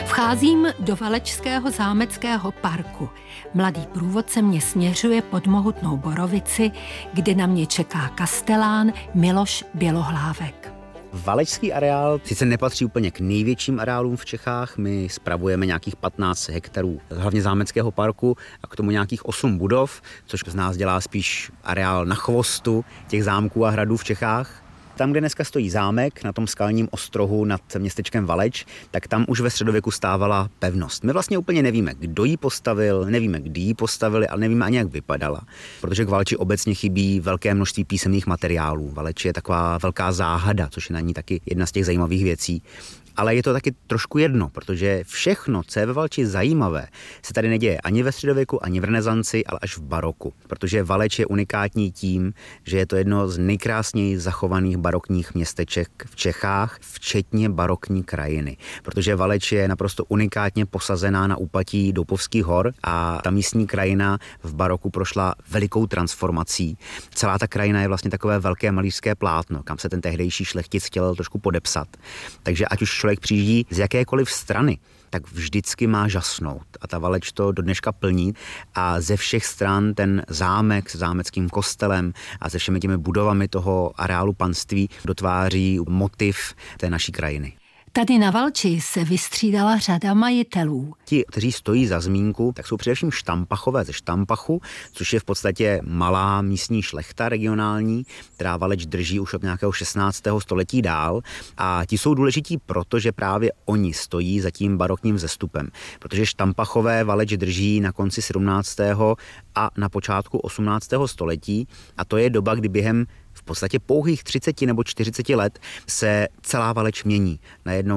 Vcházím do Valečského zámeckého parku. Mladý průvodce mě směřuje pod mohutnou borovici, kde na mě čeká kastelán Miloš Bělohlávek. Valečský areál sice nepatří úplně k největším areálům v Čechách, my spravujeme nějakých 15 hektarů hlavně zámeckého parku a k tomu nějakých 8 budov, což z nás dělá spíš areál na chvostu těch zámků a hradů v Čechách. Tam, kde dneska stojí zámek, na tom skalním ostrohu nad městečkem Valeč, tak tam už ve středověku stávala pevnost. My vlastně úplně nevíme, kdo ji postavil, nevíme, kdy ji postavili, ale nevíme ani, jak vypadala. Protože k Valeči obecně chybí velké množství písemných materiálů. Valeč je taková velká záhada, což je na ní taky jedna z těch zajímavých věcí. Ale je to taky trošku jedno, protože všechno, co je ve Valči zajímavé, se tady neděje ani ve středověku, ani v renesanci, ale až v baroku. Protože Valeč je unikátní tím, že je to jedno z nejkrásněji zachovaných barokních městeček v Čechách, včetně barokní krajiny. Protože Valeč je naprosto unikátně posazená na úpatí Doupovských hor a ta místní krajina v baroku prošla velikou transformací. Celá ta krajina je vlastně takové velké malířské plátno, kam se ten tehdejší šlechtic chtěl trošku podepsat. Takže ať už člověk přijíždí z jakékoliv strany, tak vždycky má žasnout. A ta Valeč to do dneška plní a ze všech stran ten zámek s zámeckým kostelem a se všemi těmi budovami toho areálu panství dotváří motiv té naší krajiny. Tady na Valči se vystřídala řada majitelů. Ti, kteří stojí za zmínku, tak jsou především Štampachové ze Štampachu, což je v podstatě malá místní šlechta regionální, která Valeč drží už od nějakého 16. století dál. A ti jsou důležití proto, že právě oni stojí za tím barokním vzestupem. Protože Štampachové Valeč drží na konci 17. a na počátku 18. století a to je doba, kdy během v podstatě pouhých 30 nebo 40 let se celá Valeč mění. Najednou